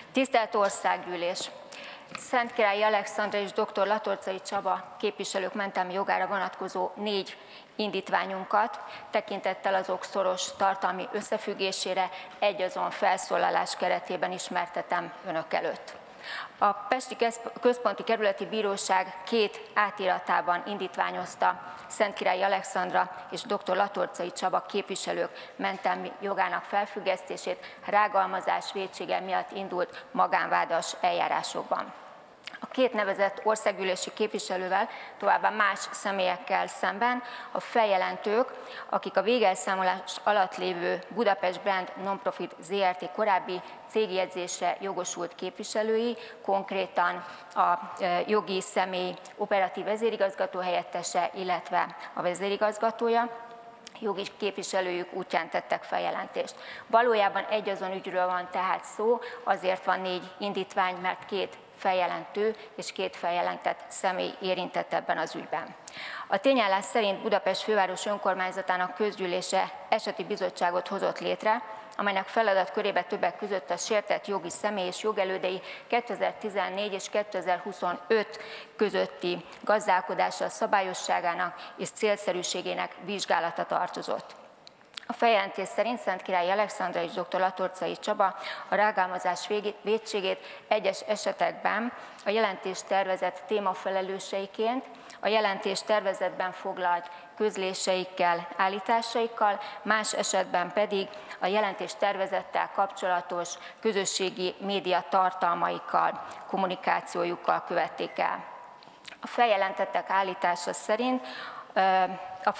Tisztelt Országgyűlés! Szentkirályi Alexandra és dr. Latorcai Csaba képviselők mentelmi jogára vonatkozó 4 indítványunkat tekintettel azok szoros tartalmi összefüggésére egyazon felszólalás keretében ismertetem Önök előtt. A Pesti Központi Kerületi Bíróság 2 átiratában indítványozta Szentkirályi Alexandra és dr. Latorcai Csaba képviselők mentelmi jogának felfüggesztését rágalmazás vétsége miatt indult magánvádas eljárásokban. A 2 nevezett országgyűlési képviselővel, továbbá más személyekkel szemben a feljelentők, akik a végelszámolás alatt lévő Budapest Brand Nonprofit Zrt. Korábbi cégjegyzésre jogosult képviselői, konkrétan a jogi személy operatív vezérigazgató helyettese, illetve a vezérigazgatója, jogi képviselőjük útján tettek feljelentést. Valójában egyazon ügyről van tehát szó, azért van 4 indítvány, mert 2 feljelentő és 2 feljelentett személy érintett ebben az ügyben. A tényállás szerint Budapest főváros önkormányzatának közgyűlése eseti bizottságot hozott létre, amelynek feladatkörébe többek között a sértett jogi személy és jogelődei 2014 és 2025 közötti gazdálkodása szabályosságának és célszerűségének vizsgálata tartozott. A feljelentés szerint Szentkirályi Alexandra és dr. Latorcai Csaba a rágalmazás vétségét egyes esetekben a jelentéstervezet témafelelőseiként, a jelentéstervezetben foglalt közléseikkel, állításaikkal, más esetben pedig a jelentéstervezettel kapcsolatos közösségi média tartalmaikkal, kommunikációjukkal követték el. A feljelentettek állítása szerint a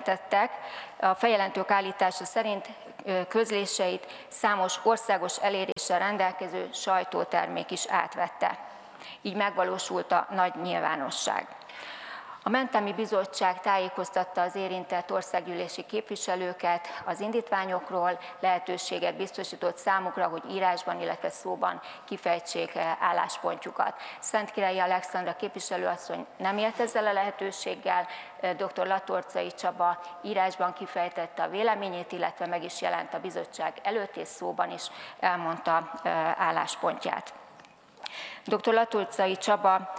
feljelentők állítása szerint közléseit számos országos eléréssel rendelkező sajtótermék is átvette. Így megvalósult a nagy nyilvánosság. A mentelmi bizottság tájékoztatta az érintett országgyűlési képviselőket az indítványokról, lehetőséget biztosított számukra, hogy írásban, illetve szóban kifejtsék álláspontjukat. Szentkirályi Alexandra képviselőasszony nem élt ezzel a lehetőséggel, dr. Latorcai Csaba írásban kifejtette a véleményét, illetve meg is jelent a bizottság előtt, és szóban is elmondta álláspontját. Dr. Latorcai Csaba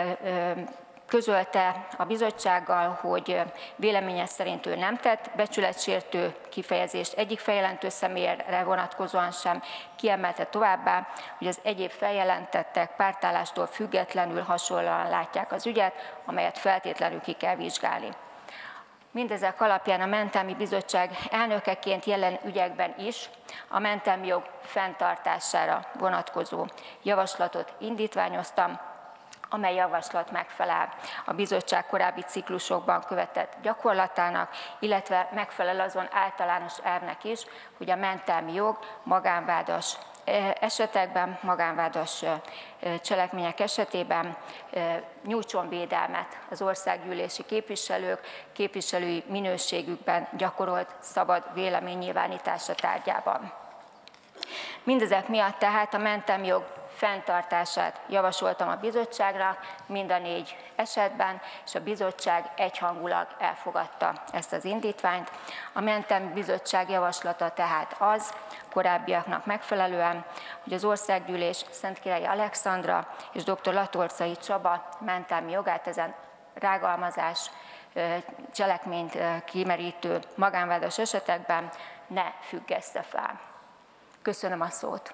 közölte a bizottsággal, hogy véleménye szerint ő nem tett becsületsértő kifejezést egyik feljelentő személyre vonatkozóan sem, kiemelte továbbá, hogy az egyéb feljelentettek pártállástól függetlenül hasonlóan látják az ügyet, amelyet feltétlenül ki kell vizsgálni. Mindezek alapján a mentelmi bizottság elnökeként jelen ügyekben is a mentelmi jog fenntartására vonatkozó javaslatot indítványoztam, amely javaslat megfelel a bizottság korábbi ciklusokban követett gyakorlatának, illetve megfelel azon általános elvnek is, hogy a mentelmi jog magánvádas esetekben, magánvádas cselekmények esetében nyújtson védelmet az országgyűlési képviselők képviselői minőségükben gyakorolt szabad véleménynyilvánítása tárgyában. Mindezek miatt tehát a mentelmi jog fenntartását javasoltam a bizottságnak mind a 4 esetben, és a bizottság egyhangulag elfogadta ezt az indítványt. A mentelmi bizottság javaslata tehát az, korábbiaknak megfelelően, hogy az országgyűlés Szentkirályi Alexandra és dr. Latorcai Csaba mentelmi jogát ezen rágalmazás cselekményt kimerítő magánvádas esetekben ne függeszte fel. Köszönöm a szót.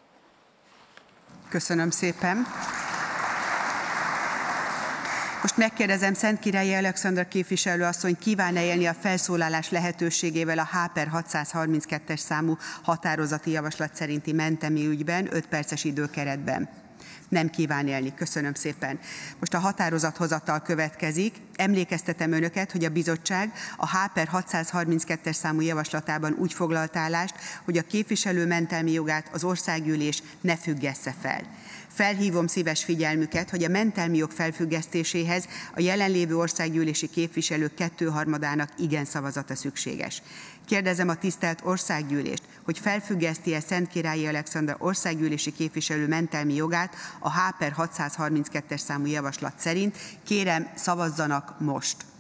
Köszönöm szépen. Most megkérdezem Szentkirályi Alexandra képviselőasszony, kíván-e élni a felszólalás lehetőségével a H/632-es számú határozati javaslat szerinti mentelmi ügyben 5 perces időkeretben? Nem kíván élni. Köszönöm szépen. Most a határozathozatal következik. Emlékeztetem Önöket, hogy a bizottság a H/632-es számú javaslatában úgy foglalt állást, hogy a képviselő mentelmi jogát az országgyűlés ne függessze fel. Felhívom szíves figyelmüket, hogy a mentelmi jog felfüggesztéséhez a jelenlévő országgyűlési képviselők 2/3-ának igen szavazata szükséges. Kérdezem a tisztelt országgyűlést, hogy felfüggeszti-e Szentkirályi Alexandra országgyűlési képviselő mentelmi jogát a H/632-es számú javaslat szerint. Kérem, szavazzanak most!